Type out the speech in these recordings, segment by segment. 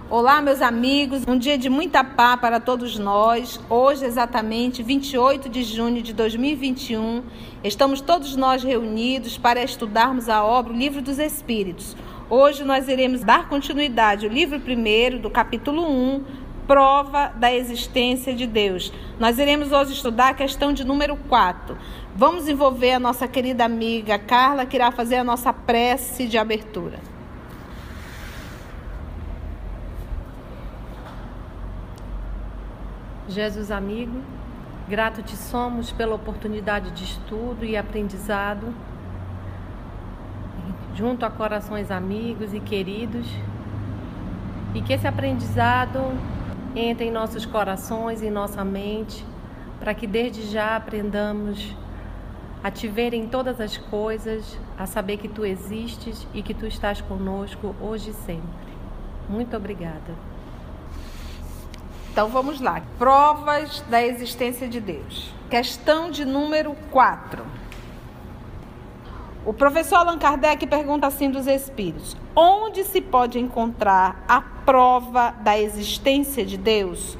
Olá, meus amigos, um dia de muita paz para todos nós. Hoje, exatamente 28 de junho de 2021, estamos todos nós reunidos para estudarmos a obra, o Livro dos Espíritos. Hoje nós iremos dar continuidade ao livro 1 do capítulo 1, Prova da Existência de Deus. Nós iremos hoje estudar a questão de número 4. Vamos envolver a nossa querida amiga Carla, que irá fazer a nossa prece de abertura. Jesus amigo, grato te somos pela oportunidade de estudo e aprendizado, junto a corações amigos e queridos, e que esse aprendizado entre em nossos corações e em nossa mente, para que desde já aprendamos a te ver em todas as coisas, a saber que tu existes e que tu estás conosco hoje e sempre. Muito obrigada. Então vamos lá. Provas da existência de Deus. Questão de número 4. O professor Allan Kardec pergunta assim dos espíritos: onde se pode encontrar a prova da existência de Deus?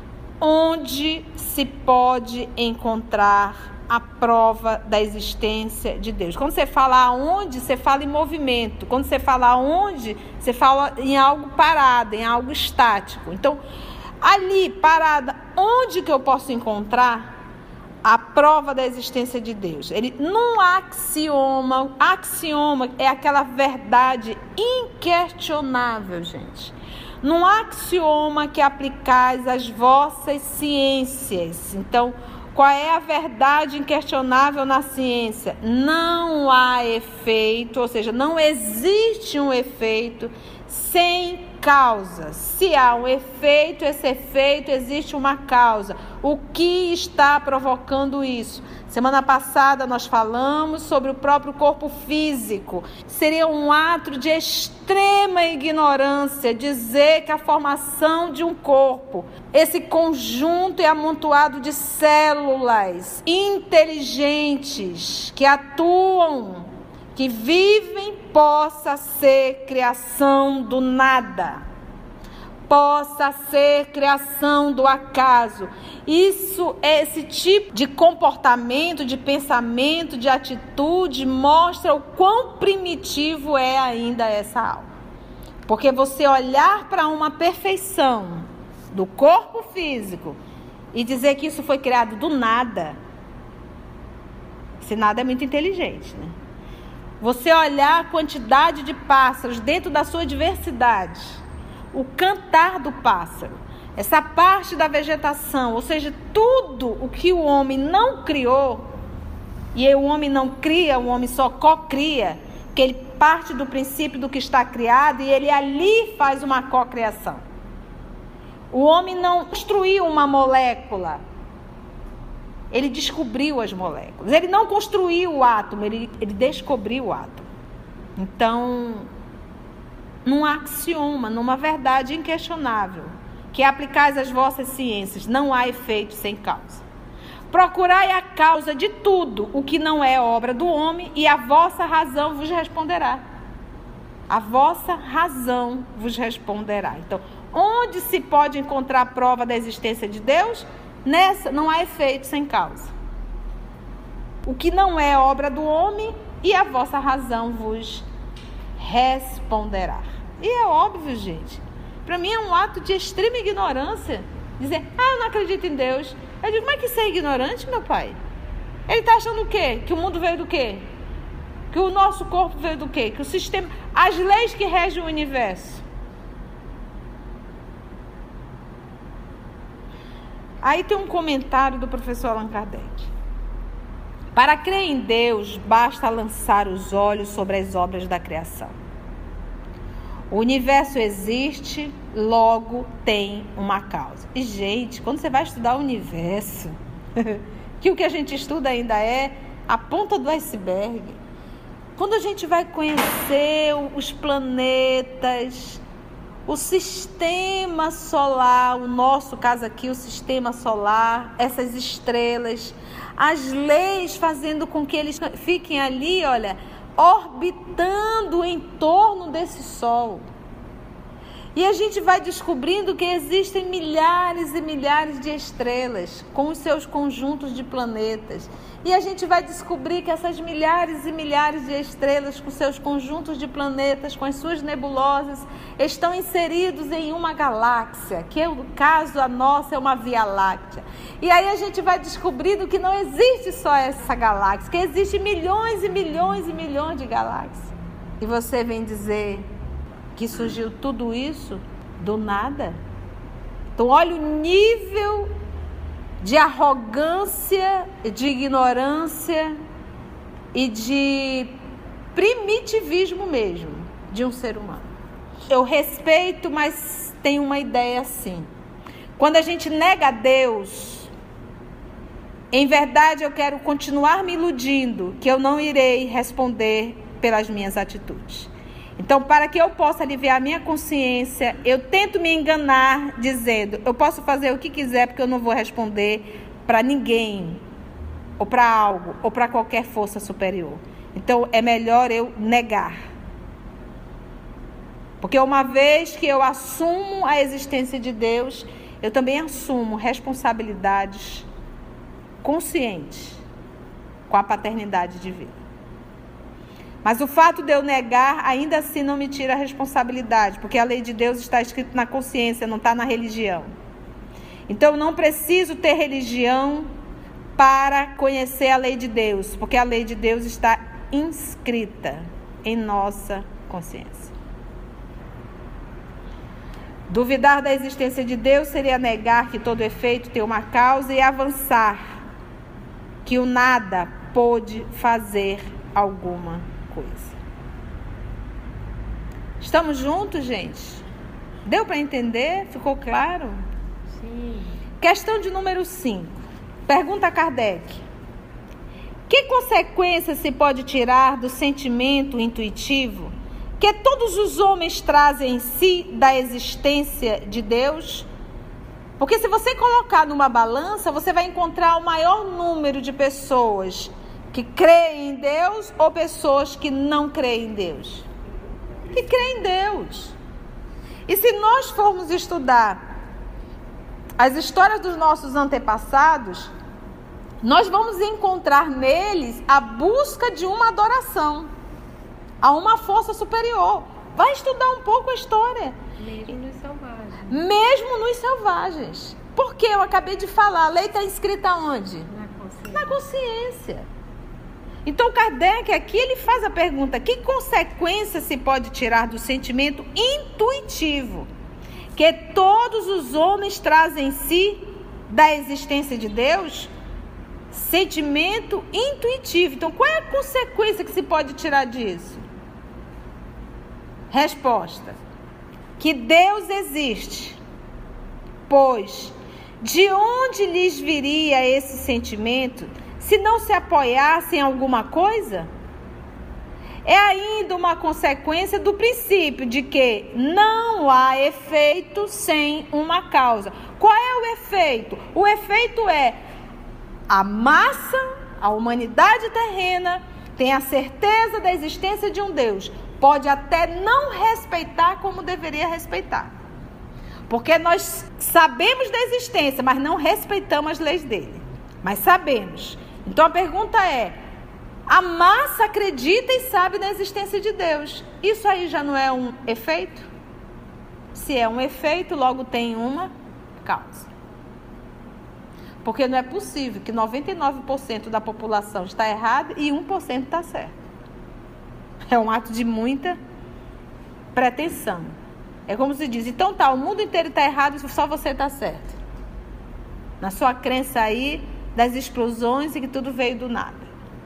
Onde se pode encontrar a prova da existência de Deus? Quando você fala aonde, você fala em movimento. Quando você fala aonde, você fala em algo parado, em algo estático. Então, ali, parada, onde que eu posso encontrar a prova da existência de Deus? Ele, num axioma é aquela verdade inquestionável, gente. Num axioma que aplicais às vossas ciências. Então, qual é a verdade inquestionável na ciência? Não há efeito, ou seja, não existe um efeito sem causa. Se há um efeito, esse efeito existe uma causa. O que está provocando isso? Semana passada nós falamos sobre o próprio corpo físico. Seria um ato de extrema ignorância dizer que a formação de um corpo, esse conjunto é amontoado de células inteligentes que atuam, que vivem, possa ser criação do nada, possa ser criação do acaso. Esse tipo de comportamento, de pensamento, de atitude mostra o quão primitivo é ainda essa alma. Porque você olhar para uma perfeição do corpo físico e dizer que isso foi criado do nada, esse nada é muito inteligente, né? Você olhar a quantidade de pássaros dentro da sua diversidade, o cantar do pássaro, essa parte da vegetação, ou seja, tudo o que o homem não criou, e o homem não cria, o homem só cocria, que ele parte do princípio do que está criado e ele ali faz uma cocriação. O homem não construiu uma molécula, ele descobriu as moléculas. Ele não construiu o átomo, ele descobriu o átomo. Então, num axioma, numa verdade inquestionável, que aplicais às vossas ciências, não há efeito sem causa. Procurai a causa de tudo o que não é obra do homem, e a vossa razão vos responderá. A vossa razão vos responderá. Então, onde se pode encontrar a prova da existência de Deus? Nessa não há efeito sem causa. O que não é obra do homem, e a vossa razão vos responderá. E é óbvio, gente. Para mim é um ato de extrema ignorância dizer, eu não acredito em Deus. Eu digo, mas que você é ignorante, meu pai? Ele está achando o quê? Que o mundo veio do quê? Que o nosso corpo veio do quê? Que o sistema, as leis que regem o universo. Aí tem um comentário do professor Allan Kardec. Para crer em Deus, basta lançar os olhos sobre as obras da criação. O universo existe, logo tem uma causa. E, gente, quando você vai estudar o universo, que o que a gente estuda ainda é a ponta do iceberg. Quando a gente vai conhecer os planetas, o sistema solar, o nosso caso aqui, o sistema solar, essas estrelas, as leis fazendo com que eles fiquem ali, olha, orbitando em torno desse Sol. E a gente vai descobrindo que existem milhares e milhares de estrelas com os seus conjuntos de planetas. E a gente vai descobrir que essas milhares e milhares de estrelas com seus conjuntos de planetas, com as suas nebulosas, estão inseridos em uma galáxia, que no caso a nossa é uma Via Láctea. E aí a gente vai descobrindo que não existe só essa galáxia, que existem milhões e milhões e milhões de galáxias. E você vem dizer que surgiu tudo isso do nada? Então olha o nível de arrogância, de ignorância e de primitivismo mesmo de um ser humano. Eu respeito, mas tenho uma ideia assim. Quando a gente nega a Deus, em verdade eu quero continuar me iludindo que eu não irei responder pelas minhas atitudes. Então, para que eu possa aliviar a minha consciência, eu tento me enganar dizendo, eu posso fazer o que quiser porque eu não vou responder para ninguém, ou para algo, ou para qualquer força superior. Então, é melhor eu negar. Porque uma vez que eu assumo a existência de Deus, eu também assumo responsabilidades conscientes com a paternidade divina. Mas o fato de eu negar, ainda assim não me tira a responsabilidade, porque a lei de Deus está escrita na consciência, não está na religião. Então eu não preciso ter religião para conhecer a lei de Deus, porque a lei de Deus está inscrita em nossa consciência. Duvidar da existência de Deus seria negar que todo efeito tem uma causa e avançar que o nada pôde fazer alguma coisa. Estamos juntos, gente? Deu para entender? Ficou claro? Sim. Questão de número 5. Pergunta a Kardec. Que consequência se pode tirar do sentimento intuitivo que todos os homens trazem em si da existência de Deus? Porque se você colocar numa balança, você vai encontrar o maior número de pessoas que creem em Deus ou pessoas que não creem em Deus? Que creem em Deus. E se nós formos estudar as histórias dos nossos antepassados, nós vamos encontrar neles a busca de uma adoração a uma força superior. Vai estudar um pouco a história. Mesmo nos selvagens. Mesmo nos selvagens. Porque eu acabei de falar, a lei está escrita onde? Na consciência. Na consciência. Então Kardec aqui ele faz a pergunta, que consequência se pode tirar do sentimento intuitivo que todos os homens trazem em si da existência de Deus? Sentimento intuitivo. Então qual é a consequência que se pode tirar disso? Resposta: que Deus existe, pois de onde lhes viria esse sentimento se não se apoiasse em alguma coisa? É ainda uma consequência do princípio de que não há efeito sem uma causa. Qual é o efeito? O efeito é a massa, a humanidade terrena tem a certeza da existência de um Deus. Pode até não respeitar como deveria respeitar. Porque nós sabemos da existência, mas não respeitamos as leis dele. Mas sabemos. Então a pergunta é, a massa acredita e sabe da existência de Deus. Isso aí já não é um efeito? Se é um efeito, logo tem uma causa. Porque não é possível que 99% da população está errada e 1% está certo. É um ato de muita pretensão. É como se diz, então tá, o mundo inteiro está errado e só você está certo. Na sua crença aí das explosões e que tudo veio do nada.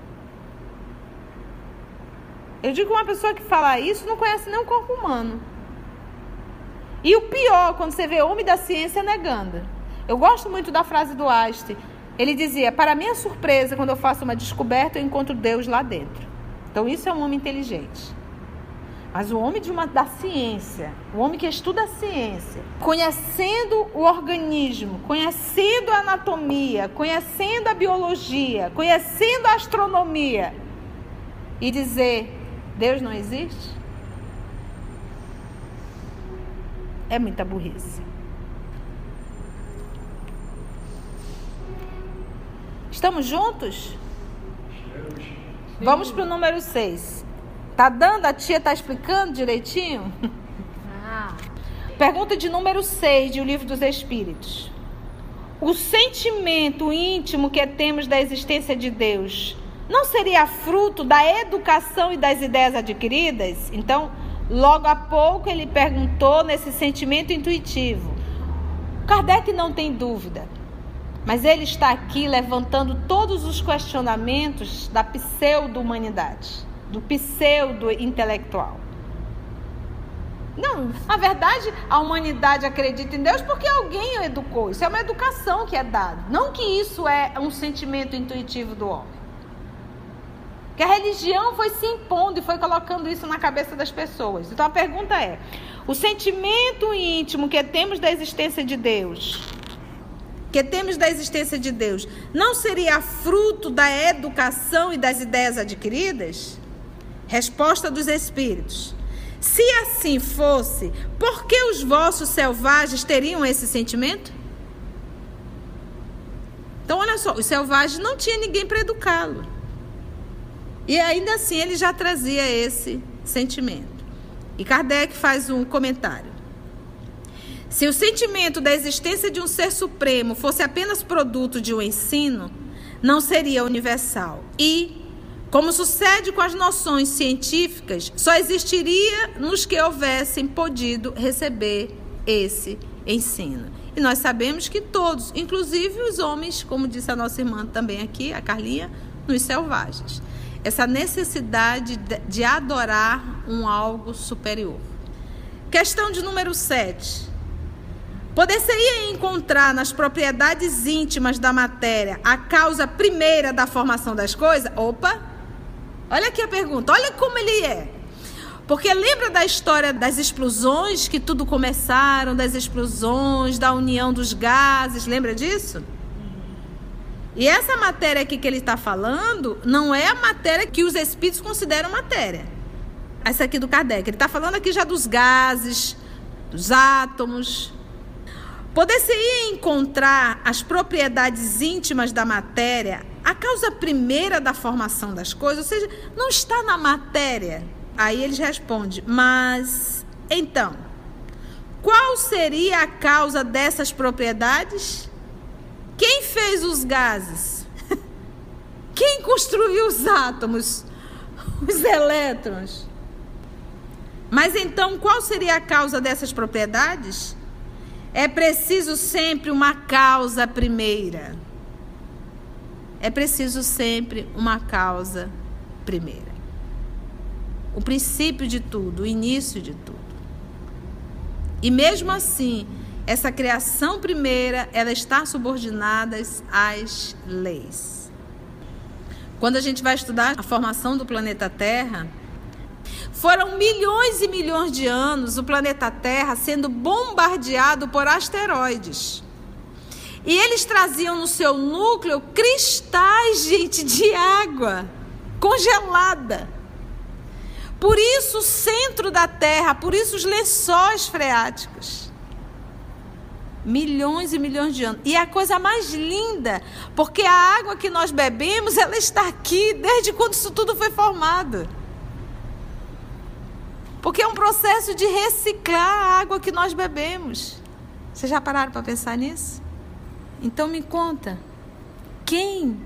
Eu digo, uma pessoa que fala isso não conhece nem o corpo humano. E o pior, quando você vê homem da ciência negando. Eu gosto muito da frase do Einstein. Ele dizia, para minha surpresa, quando eu faço uma descoberta, eu encontro Deus lá dentro. Então isso é um homem inteligente. Mas o homem da ciência, o homem que estuda a ciência, conhecendo o organismo, conhecendo a anatomia, conhecendo a biologia, conhecendo a astronomia, e dizer, Deus não existe? é muita burrice. Estamos juntos? Vamos para o número 6. Tá dando? A tia tá explicando direitinho? Pergunta de número 6 do Livro dos Espíritos. O sentimento íntimo que temos da existência de Deus não seria fruto da educação e das ideias adquiridas? Então, logo há pouco ele perguntou nesse sentimento intuitivo. Kardec não tem dúvida, mas ele está aqui levantando todos os questionamentos da pseudo-humanidade, do pseudo-intelectual. Não, na verdade, a humanidade acredita em Deus porque alguém o educou. Isso é uma educação que é dada. Não que isso é um sentimento intuitivo do homem. Que a religião foi se impondo e foi colocando isso na cabeça das pessoas. Então a pergunta é: o sentimento íntimo que temos da existência de Deus, não seria fruto da educação e das ideias adquiridas? Resposta dos Espíritos: se assim fosse, por que os vossos selvagens teriam esse sentimento? Então, olha só, os selvagens não tinham ninguém para educá-lo. E ainda assim, ele já trazia esse sentimento. E Kardec faz um comentário. Se o sentimento da existência de um ser supremo fosse apenas produto de um ensino, não seria universal. E, como sucede com as noções científicas, só existiria nos que houvessem podido receber esse ensino. E nós sabemos que todos, inclusive os homens, como disse a nossa irmã também aqui, a Carlinha, nos selvagens. Essa necessidade de adorar um algo superior. Questão de número 7. Poder-se-ia encontrar nas propriedades íntimas da matéria a causa primeira da formação das coisas? Opa! Olha aqui a pergunta, olha como ele é. Porque lembra da história das explosões, que tudo começaram, das explosões, da união dos gases, lembra disso? E essa matéria aqui que ele está falando, não é a matéria que os espíritos consideram matéria. Essa aqui do Kardec, ele está falando aqui já dos gases, dos átomos. Poder-se-ia encontrar as propriedades íntimas da matéria, a causa primeira da formação das coisas, ou seja, não está na matéria. Aí eles respondem, mas, então, qual seria a causa dessas propriedades? Quem fez os gases? Quem construiu os átomos? Os elétrons? Mas então, qual seria a causa dessas propriedades? É preciso sempre uma causa primeira. É preciso sempre uma causa primeira. O princípio de tudo, o início de tudo. E mesmo assim, essa criação primeira, ela está subordinada às leis. Quando a gente vai estudar a formação do planeta Terra, foram milhões e milhões de anos o planeta Terra sendo bombardeado por asteroides. E eles traziam no seu núcleo cristais, gente, de água congelada. Por isso o centro da Terra, por isso os lençóis freáticos. Milhões e milhões de anos. E a coisa mais linda, porque a água que nós bebemos, ela está aqui desde quando isso tudo foi formado. Porque é um processo de reciclar a água que nós bebemos. Vocês já pararam para pensar nisso? Então me conta, quem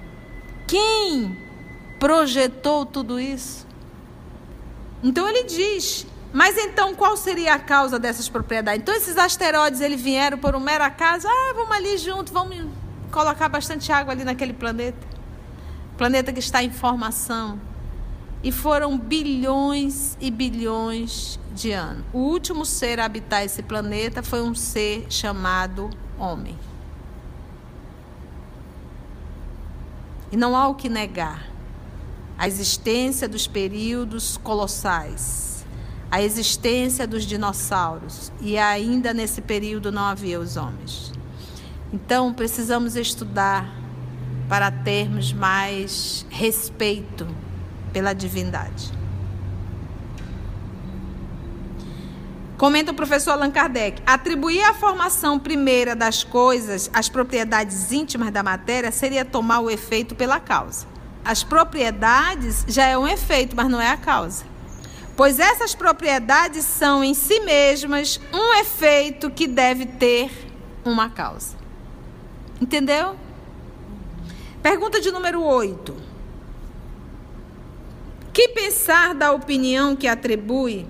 projetou tudo isso? Então ele diz, mas então qual seria a causa dessas propriedades? Então esses asteroides, eles vieram por um mero acaso, vamos ali junto, vamos colocar bastante água ali naquele planeta. Planeta que está em formação. E foram bilhões e bilhões de anos. O último ser a habitar esse planeta foi um ser chamado homem. E não há o que negar a existência dos períodos colossais, a existência dos dinossauros, e ainda nesse período não havia os homens. Então precisamos estudar para termos mais respeito pela divindade. Comenta o professor Allan Kardec: atribuir à formação primeira das coisas as propriedades íntimas da matéria seria tomar o efeito pela causa. As propriedades já é um efeito, mas não é a causa. Pois essas propriedades são em si mesmas um efeito que deve ter uma causa. Entendeu? Pergunta de número 8. Que pensar da opinião que atribui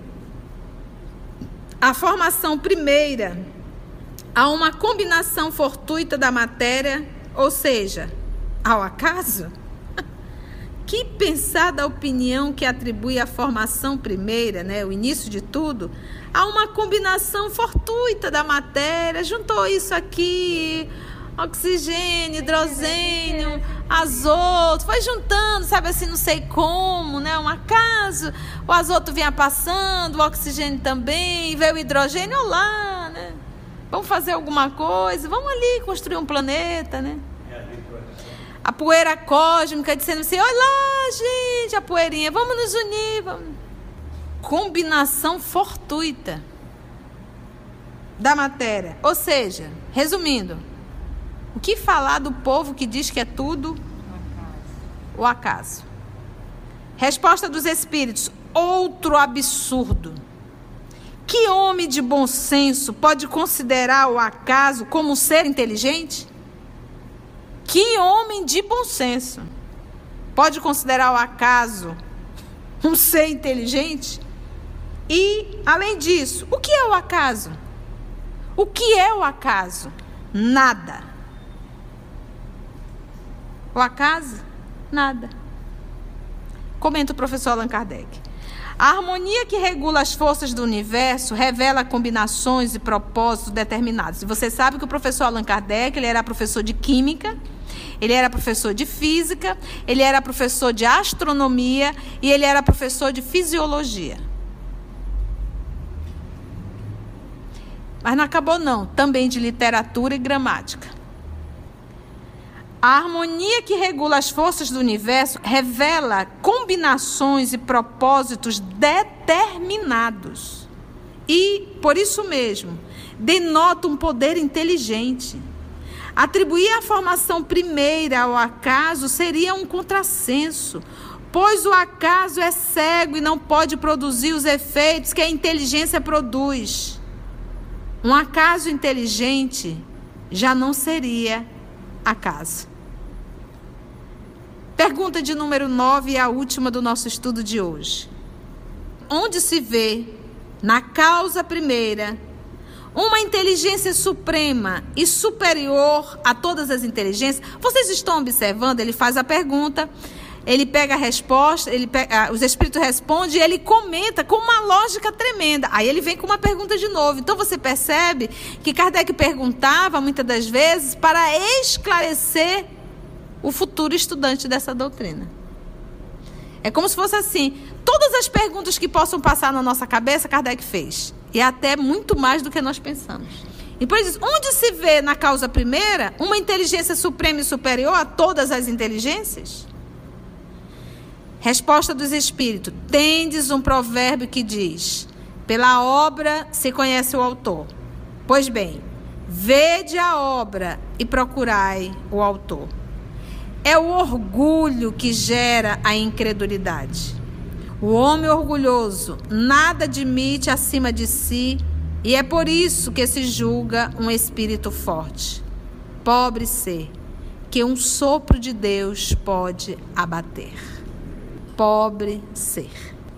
a formação primeira a uma combinação fortuita da matéria, ou seja, ao acaso? Que pensar da opinião que atribui a formação primeira, o início de tudo, a uma combinação fortuita da matéria, juntou isso aqui, oxigênio, hidrogênio, azoto, foi juntando, sabe assim, não sei como, um acaso, o azoto vinha passando, o oxigênio também, veio o hidrogênio, olá, vamos fazer alguma coisa, vamos ali construir um planeta, A poeira cósmica dizendo assim, olha lá, gente, a poeirinha, vamos nos unir, vamos. Combinação fortuita da matéria, ou seja, resumindo, o que falar do povo que diz que é tudo o acaso? Resposta dos espíritos: outro absurdo. Que homem de bom senso pode considerar o acaso como um ser inteligente? Que homem de bom senso pode considerar o acaso um ser inteligente? E, além disso, o que é o acaso? O que é o acaso? Nada. O acaso? Nada. Comenta o professor Allan Kardec: a harmonia que regula as forças do universo revela combinações e propósitos determinados. E você sabe que o professor Allan Kardec, ele era professor de química, ele era professor de física, ele era professor de astronomia e ele era professor de fisiologia. Mas não acabou não, também de literatura e gramática. A harmonia que regula as forças do universo revela combinações e propósitos determinados. E, por isso mesmo, denota um poder inteligente. Atribuir a formação primeira ao acaso seria um contrassenso, pois o acaso é cego e não pode produzir os efeitos que a inteligência produz. Um acaso inteligente já não seria acaso. Pergunta de número 9 e a última do nosso estudo de hoje. Onde se vê, na causa primeira, uma inteligência suprema e superior a todas as inteligências? Vocês estão observando? Ele faz a pergunta, ele pega a resposta, os espíritos respondem e ele comenta com uma lógica tremenda. Aí ele vem com uma pergunta de novo. Então você percebe que Kardec perguntava muitas das vezes para esclarecer o futuro estudante dessa doutrina. É como se fosse assim, todas as perguntas que possam passar na nossa cabeça, Kardec fez. E até muito mais do que nós pensamos. E depois diz, onde se vê na causa primeira uma inteligência suprema e superior a todas as inteligências? Resposta dos espíritos: tendes um provérbio que diz, pela obra se conhece o autor. Pois bem, vede a obra e procurai o autor. É o orgulho que gera a incredulidade. O homem orgulhoso nada admite acima de si e é por isso que se julga um espírito forte. Pobre ser, que um sopro de Deus pode abater. Pobre ser.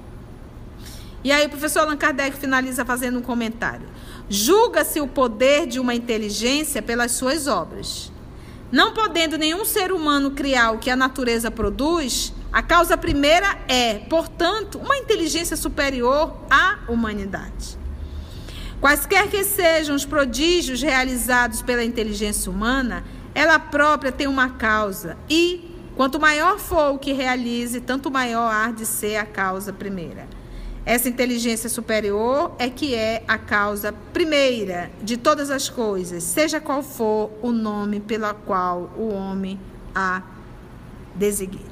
E aí o professor Allan Kardec finaliza fazendo um comentário. Julga-se o poder de uma inteligência pelas suas obras. Não podendo nenhum ser humano criar o que a natureza produz, a causa primeira é, portanto, uma inteligência superior à humanidade. Quaisquer que sejam os prodígios realizados pela inteligência humana, ela própria tem uma causa e, quanto maior for o que realize, tanto maior há de ser a causa primeira. Essa inteligência superior é que é a causa primeira de todas as coisas, seja qual for o nome pela qual o homem a designe.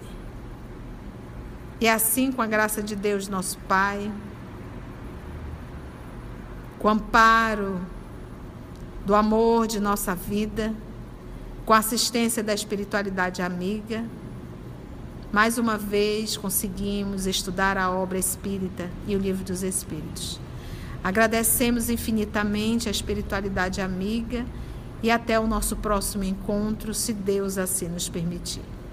E assim, com a graça de Deus, nosso Pai, com o amparo do amor de nossa vida, com a assistência da espiritualidade amiga, mais uma vez conseguimos estudar a obra espírita e o Livro dos Espíritos. Agradecemos infinitamente a espiritualidade amiga e até o nosso próximo encontro, se Deus assim nos permitir.